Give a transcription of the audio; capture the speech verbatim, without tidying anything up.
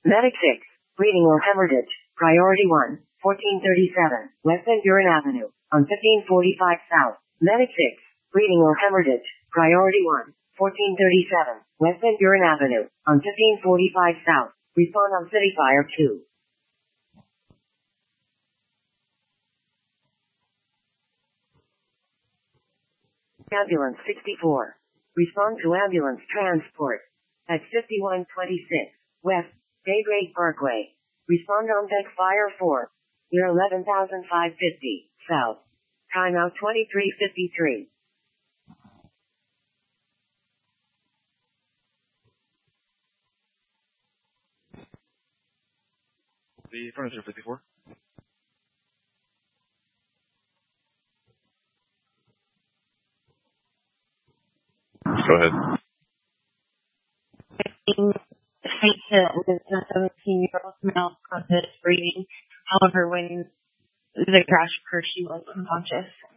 Medic six, bleeding or hemorrhage. Priority one, fourteen thirty-seven, West Van Buren Avenue, on fifteen forty-five South. Medic six, bleeding or hemorrhage. Priority one, fourteen thirty-seven, West Van Buren Avenue, on fifteen forty-five South. Respond on City Fire two. Ambulance sixty-four. Respond to ambulance transport at fifty-one twenty-six West Daybreak Parkway. Respond on deck Fire four. Near eleven thousand five hundred fifty South. Timeout twenty-three fifty-three. The furniture fifty-four. Go ahead. Saint Hill is a seventeen-year-old male conscious breathing. However, when the crash occurred, she was unconscious.